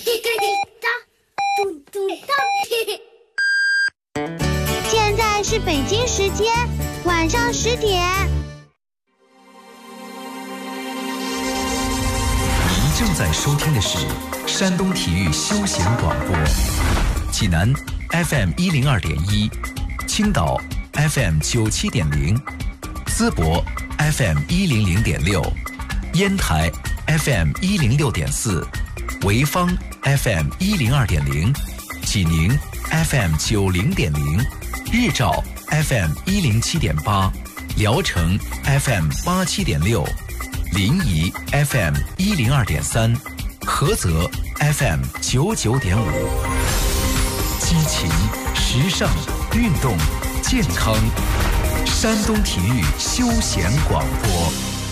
现在是北京时间晚上10点。 您正在收听的是山东体育休闲广播，济南 FM 102.1，青岛 FM 97.0，淄博 FM 100.6，烟台 FM 106.4，潍坊 FM 102.0，济宁 FM 90.0，日照 FM 107.8，聊城 FM 87.6，临沂 FM 102.3，菏泽 FM 99.5。激情、时尚、运动、健康，山东体育休闲广播。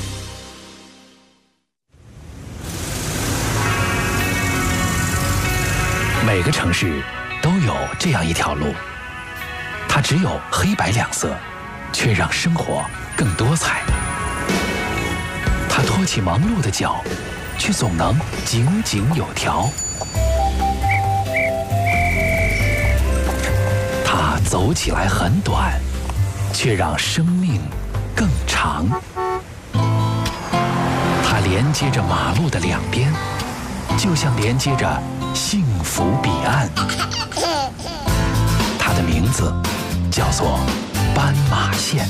每个城市都有这样一条路，它只有黑白两色，却让生活更多彩。它托起忙碌的脚，却总能井井有条。它走起来很短，却让生命更长。它连接着马路的两边，就像连接着幸福彼岸。它的名字叫做斑马线。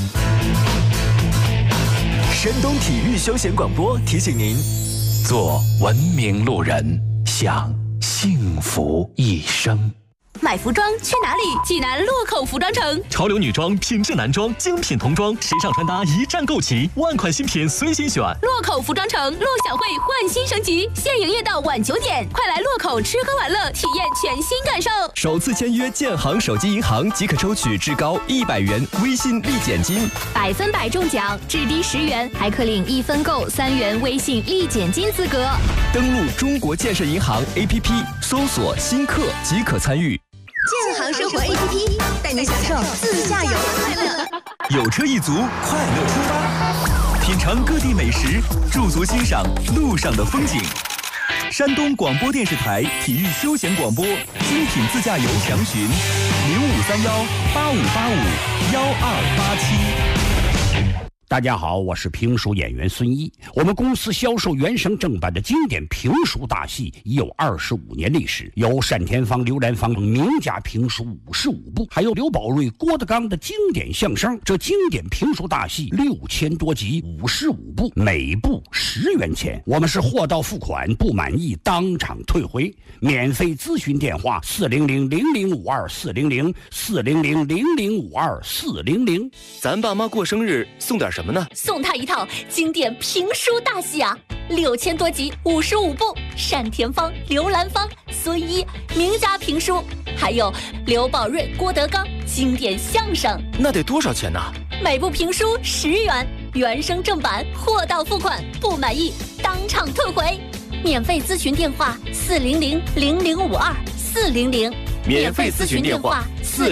山东体育休闲广播提醒您： 做文明路人，享幸福一生。 买服装去哪里？济南洛口服装城， 潮流女装、品质男装、精品童装、时尚穿搭一站购齐，万款新品随心选。 洛口服装城陆小慧焕新升级，现营业到晚9点，快来洛口吃喝玩乐，体验全新感受。 首次签约建行手机银行即可抽取至高100元微信立减金 ，100分100中奖，至低10元，还可领1分购3元微信立减金资格。 登录中国建设银行 APP， 搜索新客即可参与。 建行生活 APP 带你享受自驾游的快乐。 有车一族，快乐出发，品尝各地美食，驻足欣赏路上的风景。山东广播电视台体育休闲广播，精品自驾游详询053185851287。 大家好，我是评书演员孙一。我们公司销售原声正版的经典评书大戏已有25年历史，有单田芳、刘兰芳等名家评书55部，还有刘宝瑞、郭德纲的经典相声。这经典评书大戏6000多集，55部，每部10元钱。我们是货到付款，不满意当场退回。免费咨询电话400-0052-400，400-0052-400。 咱爸妈过生日送点什么呢？ 送他一套经典评书大戏啊，6000多集，55部，单田芳、刘兰芳、孙一名家评书，还有刘宝瑞、郭德纲经典相声。 那得多少钱呢？ 每部评书10元，原声正版，货到付款，不满意当场退回。免费咨询电话400-0052-400， 免费咨询电话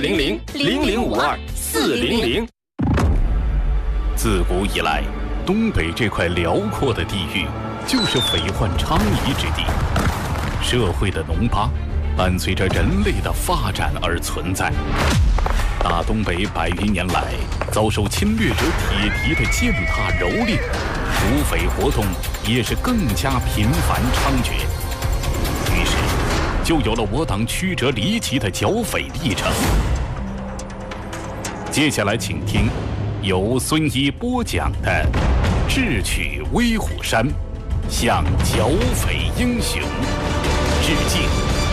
400-0052-400。自古以来，东北这块辽阔的地域就是匪患昌夷之地。社会的脓疤伴随着人类的发展而存在。大东北100余年来遭受侵略者铁蹄的践踏蹂躏，土匪活动也是更加频繁猖獗。于是就有了我党曲折离奇的剿匪历程。接下来请听由孙一播讲的《智取威虎山》，向剿匪英雄致敬。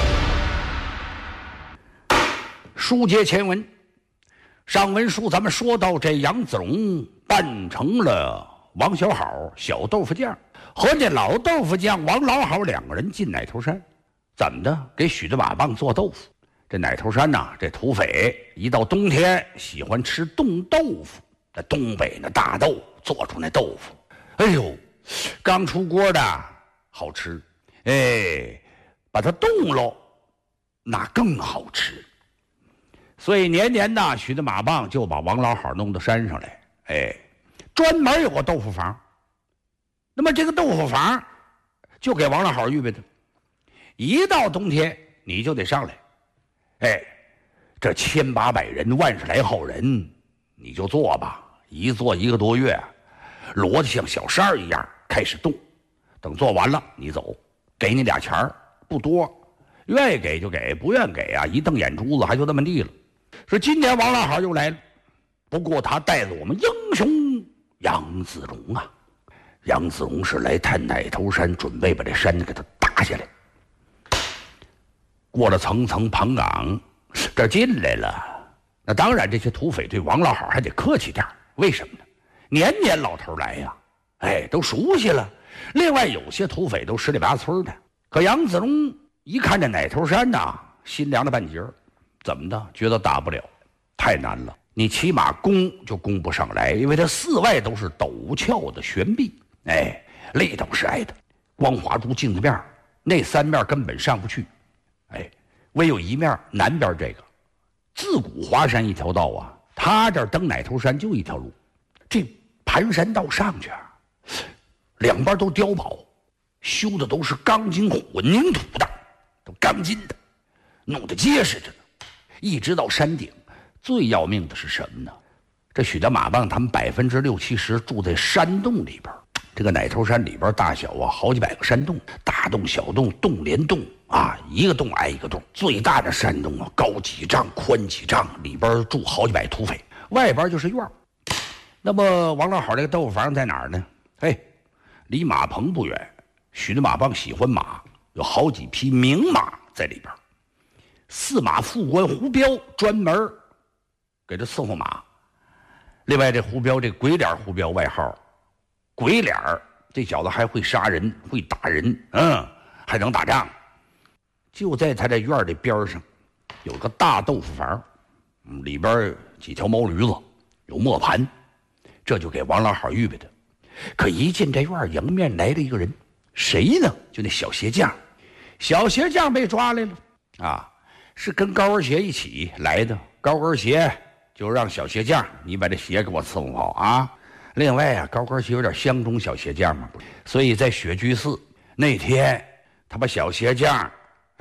书接前文，上文书咱们说到这杨子荣扮成了王小好小豆腐匠，和这老豆腐匠王老好2个人进奶头山，怎么的给许大马棒做豆腐。这奶头山呐，这土匪一到冬天喜欢吃冻豆腐，这东北那大豆做出那豆腐，哎呦，刚出锅的好吃，把它冻了那更好吃。所以年年呢，许大马棒就把王老好弄到山上来，专门有个豆腐房。那么这个豆腐房就给王老好预备的， 一到冬天你就得上来。哎，这1800人，10来号人，你就做吧，一做1个多月，摞得像小山一样开始动。等做完了你走，给你俩钱儿，不多，愿意给就给，不愿给啊，一瞪眼珠子还就那么地了。说今年王老好又来了，不过他带着我们英雄杨子荣啊。杨子荣是来探奶头山，准备把这山给他打下来。过了层层棚岗，这进来了。那当然，这些土匪对王老好还得客气点，为什么呢？年年老头来呀，哎，都熟悉了。另外，有些土匪都十里八村的。可杨子荣一看这奶头山呐，心凉了半截。怎么的？觉得打不了，太难了。你起码攻就攻不上来，因为它4外都是陡峭的悬壁，哎，累倒是挨的。光华珠镜子面，那3面根本上不去。哎，唯有一面南边这个，自古华山一条道啊，他这儿登奶头山就一条路，这盘山道上去啊，两边都碉堡，修的都是钢筋混凝土的，都钢筋的，弄得结实着呢。一直到山顶，最要命的是什么呢？这许德马棒他们60%、70%住在山洞里边。这个奶头山里边大小啊，好几百个山洞，大洞、小洞，洞连洞啊，一个洞挨一个洞。最大的山洞啊，高几丈，宽几丈，里边住好几百土匪，外边就是院。那么王老好这个豆腐房在哪儿呢？哎，离马棚不远。许德马棒喜欢马，有好几匹名马在里边。4马副官胡彪专门给他伺候马。另外，这胡彪，这鬼脸胡彪，外号鬼脸儿，这小子还会杀人，会打人，还能打仗。就在他这院的边上，有个大豆腐房，里边几条毛驴子，有磨盘，这就给王老好预备的。可一进这院，迎面来了一个人，谁呢？就那小鞋匠。小鞋匠被抓来了啊，是跟高跟鞋一起来的。高跟鞋就让小鞋匠，你把这鞋给我伺候好啊。另外啊，高跟鞋有点相中小鞋匠嘛，所以在雪居寺那天，他把小鞋匠，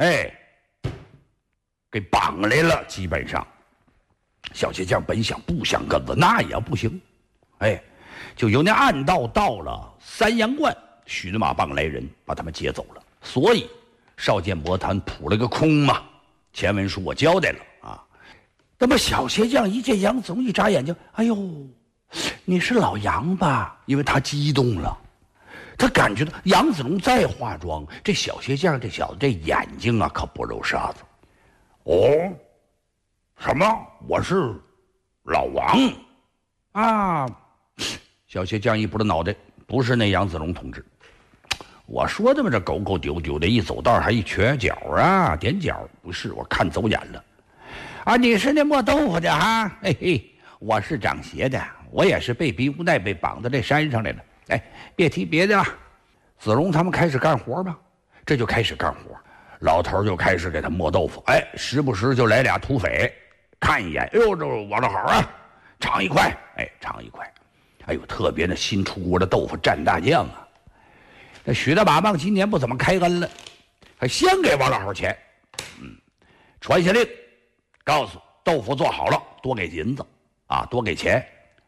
给绑来了。基本上，小鞋匠本想不想跟着，那也不行，就由那暗道到了三阳观，许德马棒来人把他们接走了。所以邵建伯他扑了个空嘛。前文书我交代了啊。那么小鞋匠一见杨子荣，一眨眼睛，哎呦，你是老杨吧？因为他激动了，他感觉到杨子荣再化妆，这小鞋匠这小子这眼睛啊可不揉沙子。哦，什么？我是老王啊！小鞋匠一拨了脑袋，不是那杨子荣同志。我说的嘛，这狗狗丢丢的，一走道还一瘸脚啊，踮脚，不是，我看走眼了。啊，你是那磨豆腐的哈？嘿嘿，我是长鞋的，我也是被逼无奈被绑到这山上来了。别提别的了。子荣他们开始干活吧，这就开始干活，老头就开始给他磨豆腐，时不时就来俩土匪，看一眼，哎呦，这我的好啊，尝一块，尝一块，哎呦，特别那新出锅的豆腐蘸大酱啊。这许德马棒今年不怎么开恩了，还先给王老好钱，传下令，告诉豆腐做好了多给银子啊，多给钱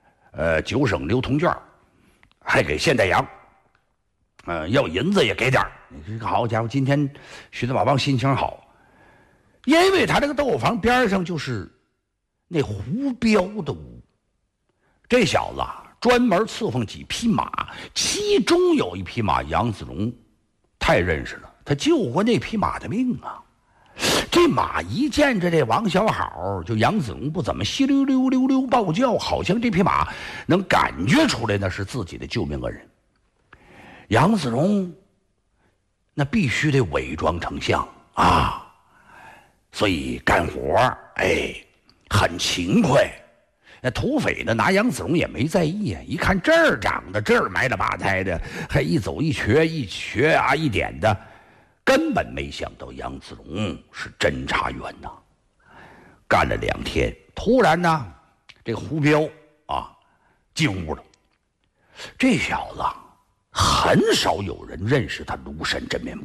，9省流通券，还给现代洋，要银子也给点。你这好家伙，今天许德马棒心情好，因为他这个豆腐房边上就是那胡彪的屋，这小子啊专门伺候几匹马，其中有一匹马杨子荣太认识了，他救过那匹马的命啊。这马一见着这王小好，就杨子荣不怎么稀溜溜溜溜暴叫，好像这匹马能感觉出来那是自己的救命恩人。杨子荣那必须得伪装成像啊，所以干活很勤快。那土匪呢，拿杨子荣也没在意啊，一看这儿长得，这儿埋了吧胎的，还一走一瘸啊一点的，根本没想到杨子荣是侦查员呐。干了2天，突然呢，这个胡彪啊进屋了。这小子很少有人认识他庐山真面目，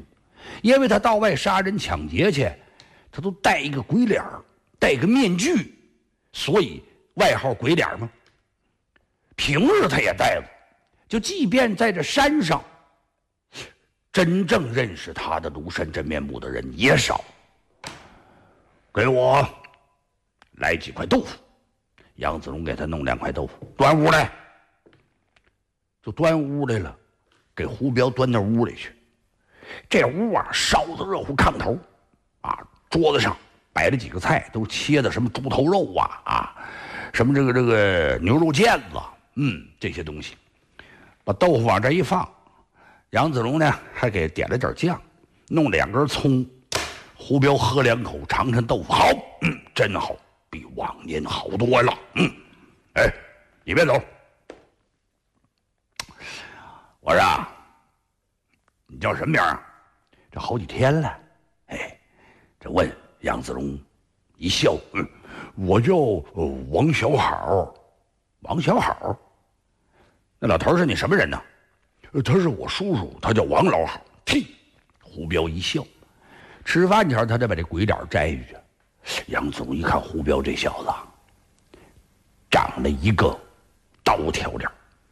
因为他到外杀人抢劫去，他都戴一个鬼脸，戴个面具，所以外号鬼脸嘛。平日他也戴过，就即便在这山上，真正认识他的庐山真面目的人也少。给我来几块豆腐。杨子荣给他弄2块豆腐，端屋来。就端屋来了，给胡彪端到屋里去。这屋啊，烧的热乎炕头，啊，桌子上摆了几个菜，都切的什么猪头肉啊，什么这个牛肉腱子，这些东西。把豆腐往这一放，杨子荣呢还给点了点酱，弄2根葱。胡彪喝2口，尝尝豆腐，好，真好，比往年好多了。哎，你别走。我说啊，你叫什么名啊？这好几天了。哎，这问杨子荣一笑，我叫王小好。王小好？那老头是你什么人呢？他是我叔叔，他叫王老好。呸！胡彪一笑。吃饭前他得把这鬼脸摘下去。杨子荣一看胡彪这小子长了一个刀条脸，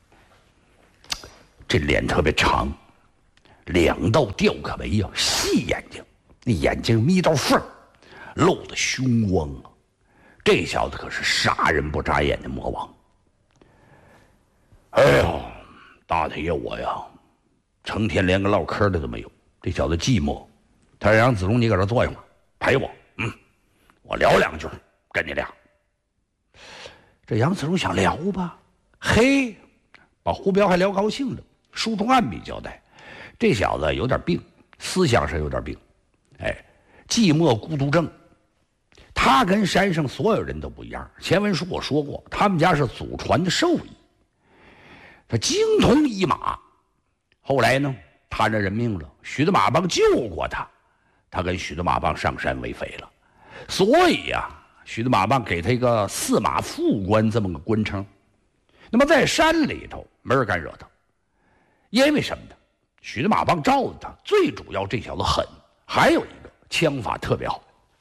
这脸特别长，2道吊可眉啊，细眼睛，那眼睛眯道缝，露的凶光啊。这小子可是杀人不眨眼的魔王。哎呦，大太爷我呀，成天连个唠嗑的都没有，这小子寂寞。他说杨子荣，你搁这坐一会儿，陪我，我聊2句，跟你俩。这杨子荣想聊吧，嘿，把胡彪还聊高兴了。书中暗笔交代，这小子有点病，思想上有点病，寂寞孤独症。他跟山上所有人都不一样。前文书我说过，他们家是祖传的兽医，他精通医马。后来呢，他这人命了，许的马帮救过他。他跟许的马帮上山为匪了，所以呀，许的马帮给他一个司马副官这么个官称。那么在山里头没人敢惹他，因为什么呢？许的马帮罩着他，最主要这小子狠，还有一个枪法特别好。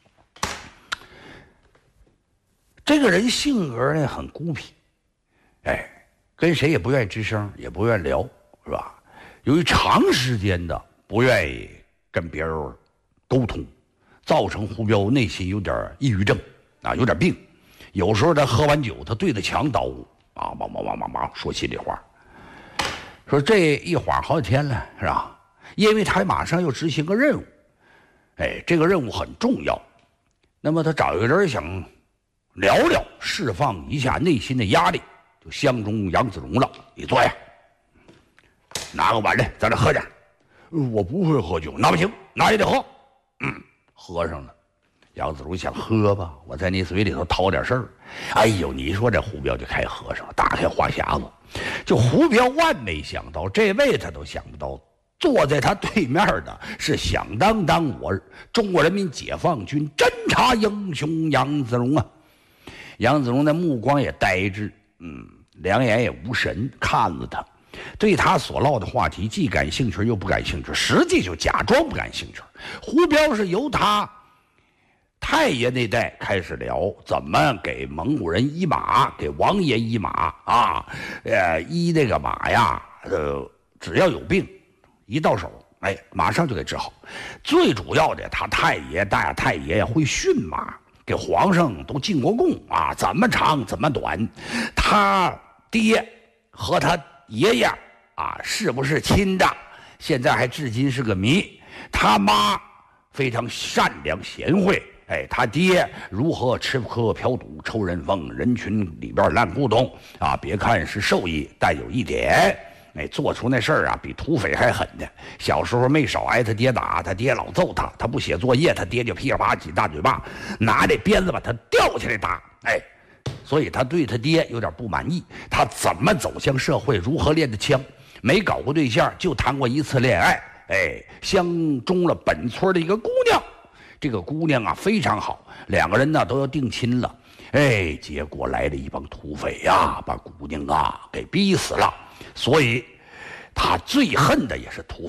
这个人性格呢很孤僻，跟谁也不愿意吱声，也不愿意聊，是吧？由于长时间的不愿意跟别人沟通，造成胡彪内心有点抑郁症啊，有点病。有时候他喝完酒，他对着墙捣鼓啊，忙说心里话。说这一晃好几天了，是吧？因为他马上要执行个任务，这个任务很重要。那么他找一个人想聊聊，释放一下内心的压力，就相中杨子荣了。你坐下，拿个碗来，咱这喝点。我不会喝酒，那不行，那也得喝。喝上了。杨子荣想喝吧，我在你嘴里头掏点事儿。哎呦，你说这胡彪就开喝上了，打开话匣子。就胡彪万没想到，这位他都想不到，坐在他对面的是响当当我中国人民解放军侦察英雄杨子荣啊。杨子荣的目光也呆滞，两眼也无神，看着他。对他所唠的话题既感兴趣又不感兴趣，实际就假装不感兴趣。胡彪是由他太爷那代开始聊怎么给蒙古人医马，给王爷医马啊，医那个马呀，只要有病一到手，马上就给治好。最主要的，他太爷大太爷会驯马，给皇上都进过贡啊，怎么长怎么短。他爹和他爷爷啊，是不是亲的？现在还至今是个谜。他妈非常善良贤惠，他爹如何吃喝嫖赌抽人风，人群里边烂古董啊！别看是兽医，但有一点，做出那事儿啊，比土匪还狠的。小时候没少挨他爹打，他爹老揍他，他不写作业，他爹就噼里啪啦几大嘴巴，拿这鞭子把他吊起来打，所以他对他爹有点不满意。他怎么走向社会，如何练的枪，没搞过对象，就谈过一次恋爱，相中了本村的一个姑娘。这个姑娘啊非常好，两个人呢都要定亲了，结果来了一帮土匪呀，把姑娘啊给逼死了。所以他最恨的也是土匪，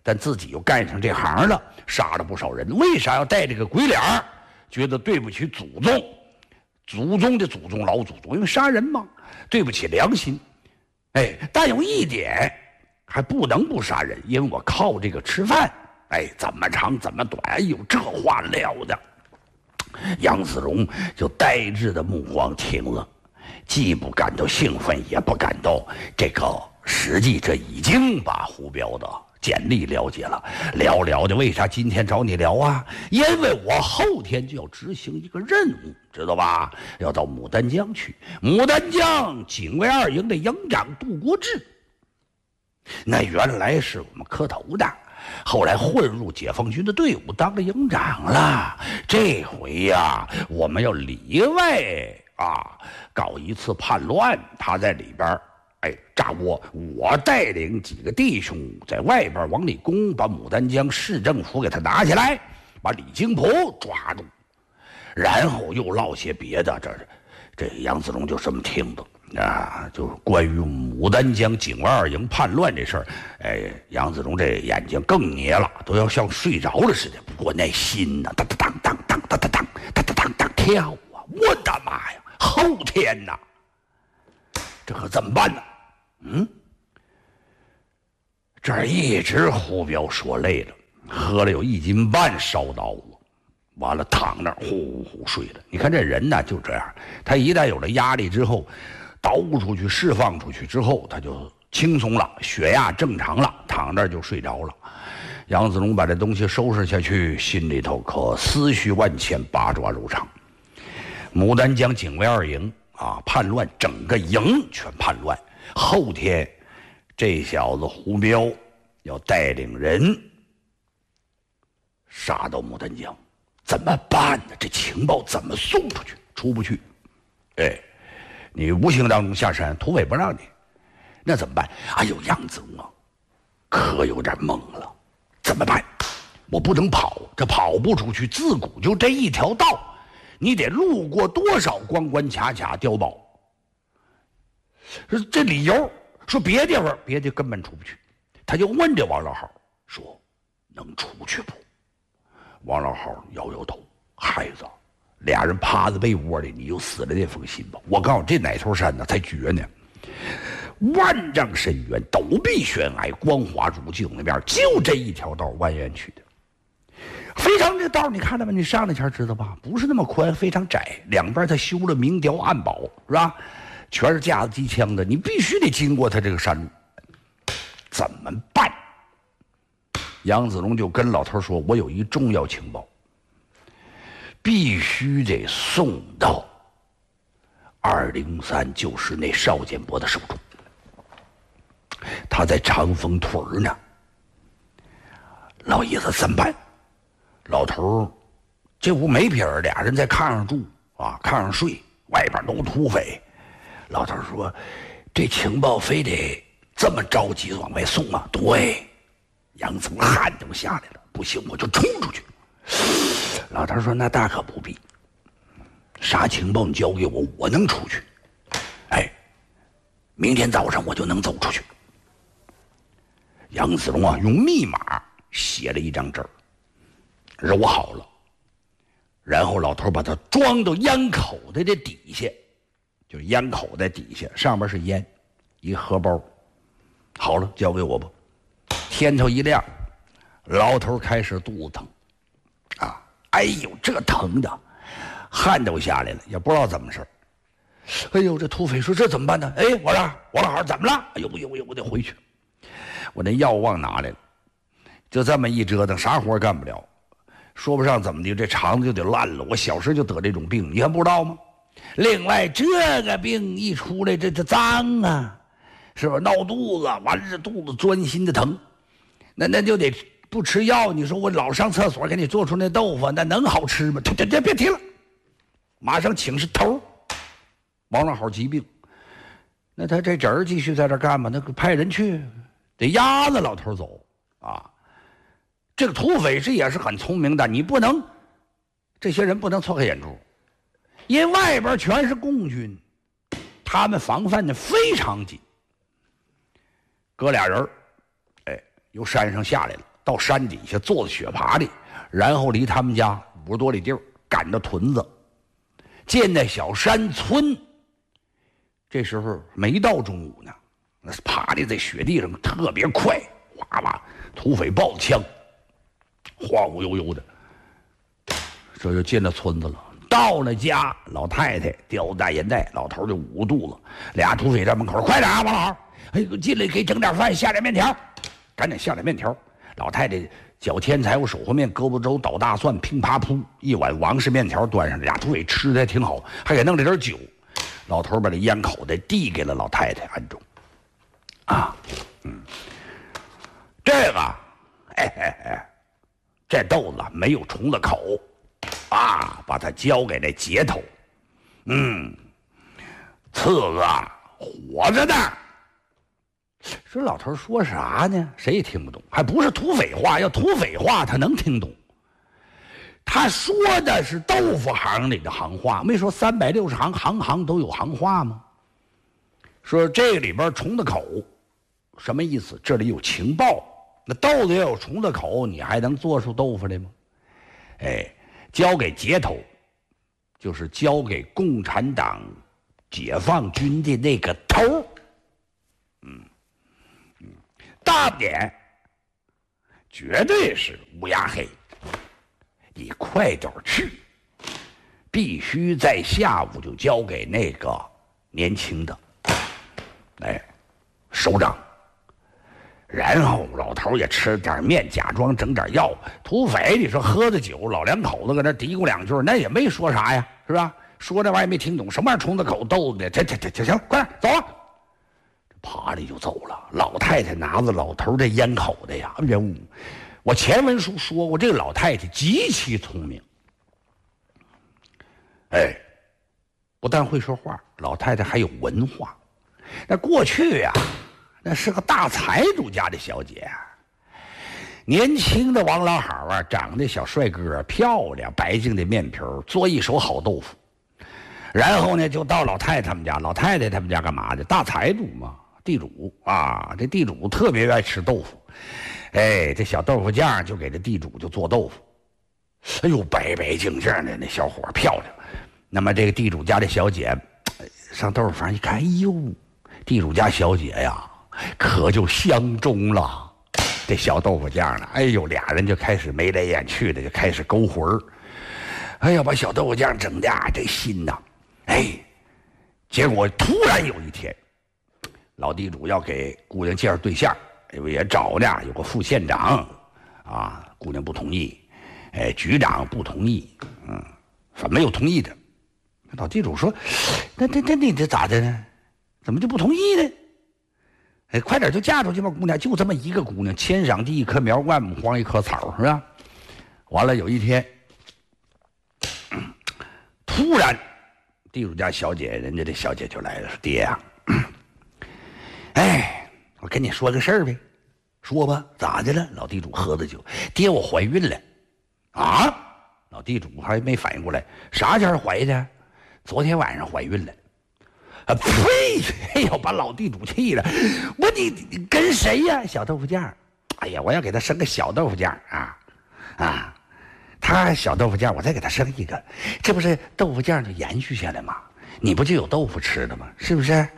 但自己又干上这行了，杀了不少人。为啥要带这个鬼脸儿？觉得对不起祖宗，祖宗的祖宗老祖宗，因为杀人嘛，对不起良心。哎，但有一点还不能不杀人，因为我靠这个吃饭。哎，怎么长怎么短，哎呦，这话了的。杨子荣就呆滞的目光听了，既不感到兴奋，也不感到这个实际，这已经把胡彪的简历了解了。聊的，为啥今天找你聊啊？因为我后天就要执行一个任务，知道吧？要到牡丹江去。牡丹江警卫2营的营长杜国志，那原来是我们磕头的，后来混入解放军的队伍，当了营长了。这回呀，我们要里外搞一次叛乱，他在里边炸锅，我带领几个弟兄在外边往里攻，把牡丹江市政府给他拿下来，把李金浦抓住，然后又唠些别的。这杨子荣就这么听的啊，就是关于牡丹江警卫2营叛乱这事儿。杨子荣这眼睛更捏了，都要像睡着了似的。不过那心呢，当当当当当当当当当当跳啊！我的妈呀，后天呐！这可怎么办呢？这一直胡彪说累了，喝了有1斤半烧刀子，完了躺那儿呼呼睡了。你看这人呢就这样，他一旦有了压力之后，倒出去释放出去之后，他就轻松了，血压正常了，躺那儿就睡着了。杨子荣把这东西收拾下去，心里头可思绪万千，八爪如肠。牡丹江警卫2营叛乱，整个营全叛乱。后天这小子胡彪要带领人杀到牡丹江，怎么办呢？这情报怎么送出去？出不去。你无形当中下山，土匪不让你，那怎么办？哎呦，杨子荣可有点懵了，怎么办？我不能跑，这跑不出去，自古就这一条道，你得路过多少关关卡卡碉堡。这理由说别地方别的根本出不去，他就问这王老好说：“能出去不？”王老好摇摇头：“孩子，俩人趴在被窝里，你就死了这封心吧。我告诉你，这哪头山呢才绝呢？万丈深渊，陡壁悬崖，光滑如镜，那边就这一条道蜿蜒去的。非常这道你看到没？你上来前知道吧？不是那么宽，非常窄，两边他修了明雕暗宝，是吧？全是架子机枪的，你必须得经过他这个山路，怎么办？杨子荣就跟老头说：“我有一重要情报，必须得送到203，就是那邵建波的手中。他在长风屯呢。老爷子怎么办？”老头这屋没别人，俩人在炕上住炕上睡，外边都土匪。老头说：“这情报非得这么着急往外送吗？”对，杨子荣汗都下来了，不行，我就冲出去。老头说：“那大可不必，啥情报你交给我，我能出去。明天早上我就能走出去。”杨子荣用密码写了一张纸，揉好了，然后老头把它装到烟口袋的底下，就是烟口袋底下，上面是烟，一个荷包。好了，交给我吧。天头一亮，老头开始肚子疼哎呦，这疼的汗都下来了，也不知道怎么事儿。哎呦，这土匪说：“这怎么办呢？”我老好怎么了？哎呦，我得回去，我那药忘拿来了。就这么一折腾，啥活干不了，说不上怎么的，这肠子就得烂了。我小时候就得这种病，你还不知道吗？另外这个病一出来，这脏啊，是吧？闹肚子，完了这肚子钻心的疼，那就得不吃药。你说我老上厕所给你做出那豆腐，那能好吃吗？这别提了，马上请示头。王老好疾病，那他这侄儿继续在这干嘛？那派人去得押着老头走这个土匪是也是很聪明的，你不能，这些人不能错开眼珠，因为外边全是共军，他们防范的非常紧。哥俩人由山上下来了， 到山底下坐在雪爬里，然后离他们家50多里地儿赶到屯子，见那小山村。这时候没到中午呢，那是爬的在雪地上特别快，哗哗，土匪抱着枪，晃晃悠悠的，这就进了村子了。到了家，老太太叼大烟袋，老头就捂肚子，俩土匪在门口，快点啊，王老好，哎，进来给整点饭，下点面条，赶紧下点面条。老太太搅天柴火手和面，胳膊粥捣大蒜，乒啪扑一碗王氏面条端上，俩土匪吃的还挺好，还给弄了点酒。老头把这烟口袋递给了老太太安中，这个，这豆子没有虫子口，把它交给那接头，刺子活着呢。说老头说啥呢？谁也听不懂，还不是土匪话，要土匪话他能听懂。他说的是豆腐行里的行话，没说360行，行行都有行话吗？说这个里边虫子口，什么意思？这里有情报。那豆子要有虫子口，你还能做出豆腐来吗？交给接头，就是交给共产党解放军的那个头。大点，绝对是乌鸦黑。你快点去，必须在下午就交给那个年轻的，首长。然后老头也吃点面，假装整点药。土匪你说喝的酒，老两口子搁那嘀咕两句，那也没说啥呀，是吧？说这玩意儿没听懂，什么玩意儿虫子口豆子的？这行，快点走了。爬里就走了。老太太拿着老头这烟口的呀，人物。我前文书说过，这个老太太极其聪明，不但会说话，老太太还有文化。那过去呀，那是个大财主家的小姐，年轻的王老好啊，长得小帅哥，漂亮，白净的面皮，做一手好豆腐。然后呢，就到老太太他们家。老太太他们家干嘛的？大财主嘛，地主啊，这地主特别爱吃豆腐。这小豆腐酱就给这地主就做豆腐，哎呦，白白净净的那小伙漂亮。那么这个地主家的小姐上豆腐房一看，哎呦，地主家小姐呀，可就相中了这小豆腐酱了。哎呦，俩人就开始眉来眼去的，就开始勾魂儿。哎呀，把小豆腐酱整的这心呐，结果突然有一天，老地主要给姑娘介绍对象。因为也找呢，有个副县长，姑娘不同意，局长不同意，反正没有同意的。老地主说：“那你这咋的呢？怎么就不同意呢？快点就嫁出去吧，姑娘，就这么一个姑娘，千赏地一棵苗，万亩荒一棵草，是吧？”完了有一天，突然，地主家小姐，人家这小姐就来了，说：“爹呀，我跟你说个事儿呗。”说吧，咋的了？老地主喝着酒，爹，我怀孕了。老地主还没反应过来，啥前怀的？昨天晚上怀孕了。呸！哎呦，把老地主气了。你跟谁呀？小豆腐酱。哎呀，我要给他生个小豆腐酱他小豆腐酱，我再给他生一个，这不是豆腐酱就延续下来吗？你不就有豆腐吃的吗？是不是？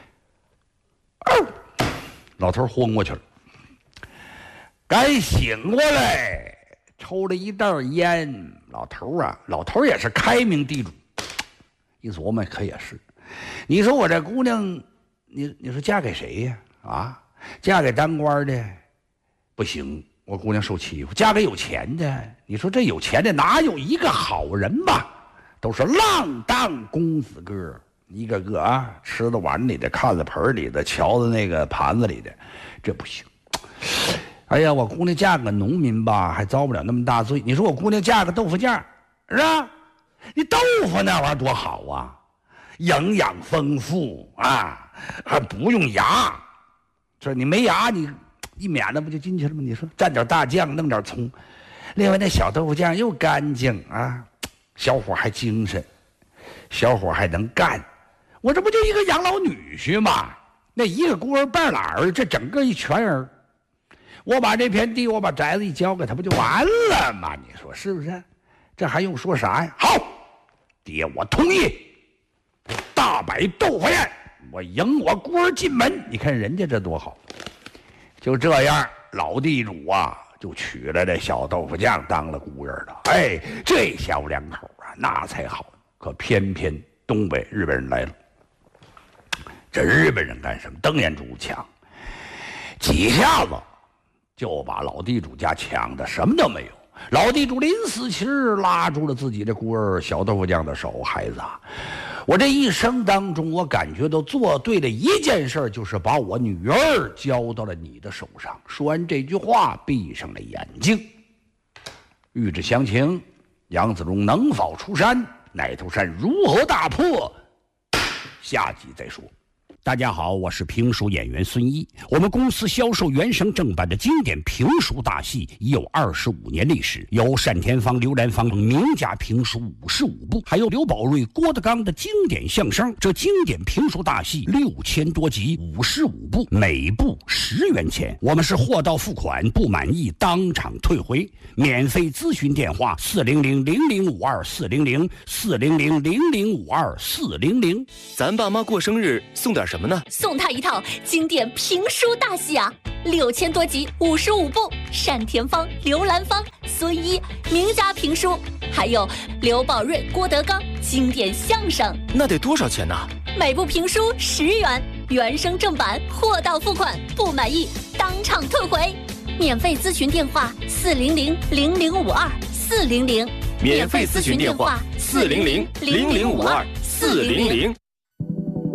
老头昏过去了，赶醒过来，抽了一袋烟。老头也是开明地主，一琢磨可也是。你说我这姑娘，你说嫁给谁呀？嫁给当官的不行，我姑娘受欺负；嫁给有钱的，你说这有钱的哪有一个好人吧？都是浪荡公子哥。一个个吃到碗里的，看在盆里的，瞧在那个盘子里的，这不行。哎呀，我姑娘嫁个农民吧，还遭不了那么大罪。你说我姑娘嫁个豆腐酱，是吧？你豆腐那玩意儿多好啊，营养丰富还不用牙。这你没牙，你一免了不就进去了吗？你说蘸点大酱，弄点葱，另外那小豆腐酱又干净小伙还精神，小伙还能干。我这不就一个养老女婿吗？那一个孤儿半拉儿，这整个一全人。 我把这片地，我把宅子一交给他，不就完了吗？你说是不是？这还用说啥呀？好，爹，我同意。大摆豆腐宴，我迎我姑儿进门。你看人家这多好。就这样，老地主啊，就娶了这小豆腐匠当了姑爷了。哎，这小两口啊，那才好。可偏偏东北日本人来了。这日本人干什么？瞪眼珠抢，几下子就把老地主家抢的什么都没有。老地主临死时拉住了自己的孤儿小豆腐匠的手，孩子啊，我这一生当中，我感觉都做对了一件事，就是把我女儿交到了你的手上。说完这句话，闭上了眼睛。欲知详情，杨子荣能否出山，奶头山如何大破，下集再说。大家好，我是评书演员孙一。我们公司销售原声正版的经典评书大戏已有25年历史，有单田芳、刘兰芳名家评书55部，还有刘宝瑞、郭德纲的经典相声。这经典评书大戏6000多集，55部，每部10元钱。我们是货到付款，不满意当场退回。免费咨询电话400-0052-400，400-0052-400。 咱爸妈过生日送点什么呢？ 送他一套经典评书大戏啊，6000多集，55部，单田芳、刘兰芳、孙一名家评书，还有刘宝瑞、郭德纲经典相声。 那得多少钱呢？ 每部评书10元，原声正版，货到付款，不满意当场退回。免费咨询电话400-0052-400， 免费咨询电话400-0052-400。